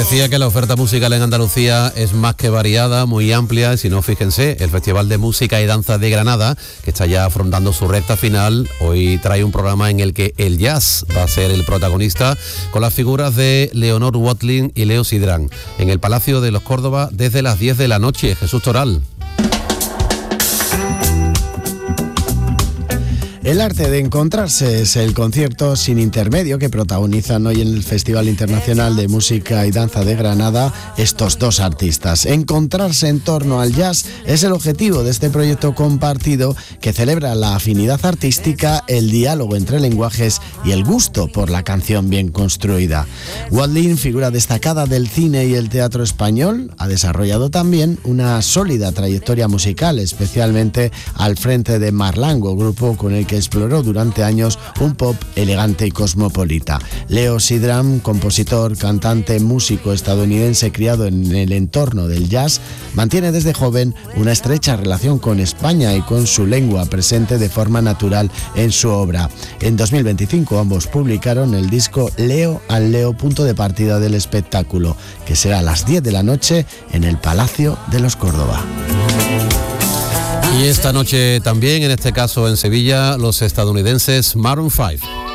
decía que la oferta musical en Andalucía es más que variada, muy amplia. Si no, fíjense, el Festival de Música y Danza de Granada, que está ya afrontando su recta final, hoy trae un programa en el que el jazz va a ser el protagonista, con las figuras de Leonor Watling y Leo Sidran, en el Palacio de los Córdoba desde las 10 de la noche. Jesús Toral. El arte de encontrarse es el concierto sin intermedio que protagonizan hoy en el Festival Internacional de Música y Danza de Granada estos dos artistas. Encontrarse en torno al jazz es el objetivo de este proyecto compartido que celebra la afinidad artística, el diálogo entre lenguajes y el gusto por la canción bien construida. Watling, figura destacada del cine y el teatro español, ha desarrollado también una sólida trayectoria musical, especialmente al frente de Marlango, grupo con el que exploró durante años un pop elegante y cosmopolita. Leo Sidran, compositor, cantante, músico estadounidense criado en el entorno del jazz, mantiene desde joven una estrecha relación con España y con su lengua presente de forma natural en su obra. En 2025 ambos publicaron el disco Leo al Leo, punto de partida del espectáculo, que será a las 10 de la noche en el Palacio de los Córdoba. Y esta noche también, en este caso en Sevilla, los estadounidenses Maroon 5.